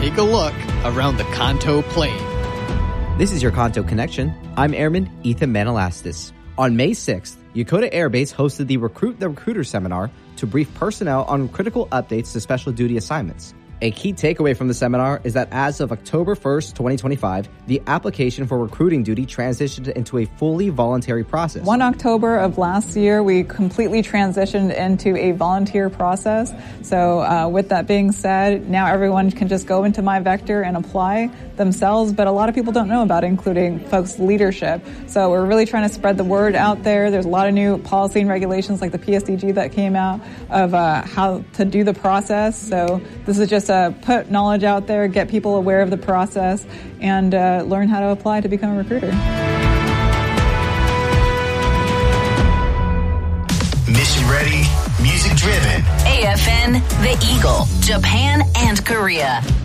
take a look around the Kanto Plain. This is your Kanto Connection. I'm Airman Ethan Manalastis. On May 6th, Yokota Air Base hosted the Recruit the Recruiter seminar to brief personnel on critical updates to special duty assignments. A key takeaway from the seminar is that as of October 1st, 2025, the application for recruiting duty transitioned into a fully voluntary process. 1 October of last year, we completely transitioned into a volunteer process. So with that being said, now everyone can just go into MyVector and apply themselves, but a lot of people don't know about it, including folks' leadership. So we're really trying to spread the word out there. There's a lot of new policy and regulations like the PSDG that came out of how to do the process. So this is just put knowledge out there, get people aware of the process, and learn how to apply to become a recruiter. Mission ready, music driven. AFN, The Eagle, Japan and Korea.